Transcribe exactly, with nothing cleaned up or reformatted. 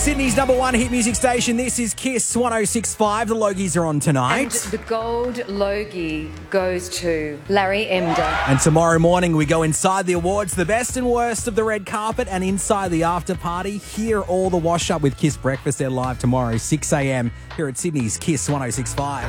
Sydney's number one hit music station. This is Kiss one oh six point five. The Logies are on tonight. And the gold Logie goes to Larry Emder. And tomorrow morning we go inside the awards, the best and worst of the red carpet, and inside the after party. Hear all the wash up with Kiss Breakfast. They're live tomorrow, six a.m. here at Sydney's Kiss one oh six point five.